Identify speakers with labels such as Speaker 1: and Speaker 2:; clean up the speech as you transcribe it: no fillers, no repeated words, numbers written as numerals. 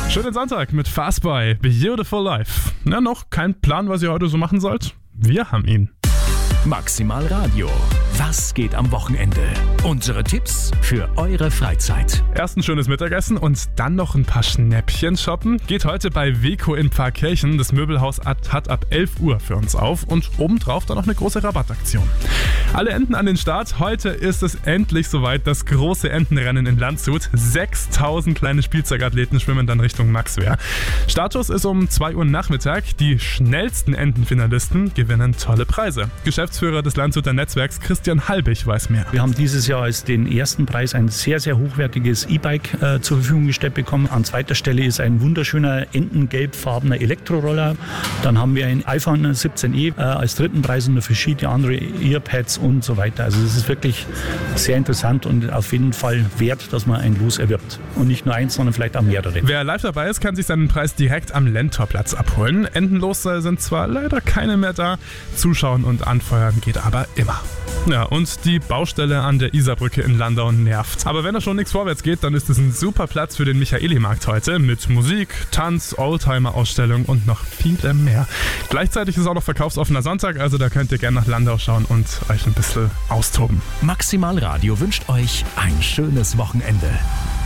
Speaker 1: Schönen Sonntag mit Fastboy, Beautiful Life. Na, noch kein Plan, was ihr heute so machen sollt? Wir haben ihn.
Speaker 2: Maximal Radio. Was geht am Wochenende? Unsere Tipps für eure Freizeit.
Speaker 1: Erst ein schönes Mittagessen und dann noch ein paar Schnäppchen shoppen. Geht heute bei Weco in Pfarrkirchen. Das Möbelhaus hat ab 11 Uhr für uns auf und obendrauf dann noch eine große Rabattaktion. Alle Enten an den Start. Heute ist es endlich soweit, das große Entenrennen in Landshut. 6000 kleine Spielzeugathleten schwimmen dann Richtung Maxwehr. Startschuss ist um 2 Uhr Nachmittag. Die schnellsten Entenfinalisten gewinnen tolle Preise. Geschäftsführer des Landshuter Netzwerks Christian Halbig weiß mehr.
Speaker 3: Wir haben dieses Jahr als den ersten Preis ein sehr, sehr hochwertiges E-Bike zur Verfügung gestellt bekommen. An zweiter Stelle ist ein wunderschöner entengelbfarbener Elektroroller. Dann haben wir ein iPhone 17e als dritten Preis und verschiedene andere Earpads und so weiter. Also es ist wirklich sehr interessant und auf jeden Fall wert, dass man ein Los erwirbt. Und nicht nur eins, sondern vielleicht auch mehrere.
Speaker 1: Wer live dabei ist, kann sich seinen Preis direkt am Lentorplatz abholen. Entenlos sind zwar leider keine mehr da, zuschauen und anfeuern geht aber immer. Ja, und die Baustelle an der Isarbrücke in Landau nervt. Aber wenn da schon nichts vorwärts geht, dann ist es ein super Platz für den Michaeli-Markt heute mit Musik, Tanz, Oldtimer-Ausstellung und noch vielem mehr. Gleichzeitig ist auch noch verkaufsoffener Sonntag, also da könnt ihr gerne nach Landau schauen und euch ein bisschen austoben.
Speaker 2: Maximal Radio wünscht euch ein schönes Wochenende.